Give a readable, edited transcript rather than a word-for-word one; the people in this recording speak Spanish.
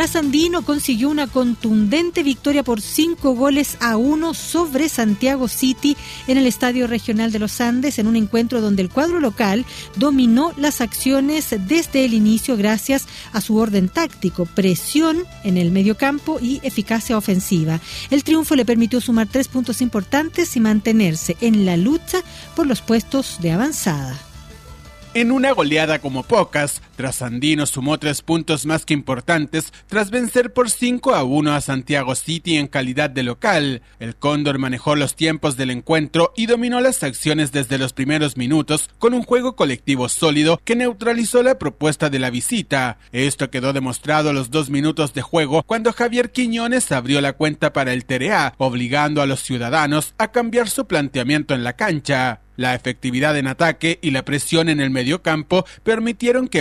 Trasandino consiguió una contundente victoria por 5-1 sobre Santiago City en el Estadio Regional de los Andes, en un encuentro donde el cuadro local dominó las acciones desde el inicio gracias a su orden táctico, presión en el mediocampo y eficacia ofensiva. El triunfo le permitió sumar 3 puntos importantes y mantenerse en la lucha por los puestos de avanzada. En una goleada como pocas, Trasandino sumó 3 puntos más que importantes tras vencer por 5-1 a Santiago City en calidad de local. El Cóndor manejó los tiempos del encuentro y dominó las acciones desde los primeros minutos con un juego colectivo sólido que neutralizó la propuesta de la visita. Esto quedó demostrado a los 2 minutos de juego cuando Javier Quiñones abrió la cuenta para el TRA, obligando a los ciudadanos a cambiar su planteamiento en la cancha. La efectividad en ataque y la presión en el mediocampo permitieron que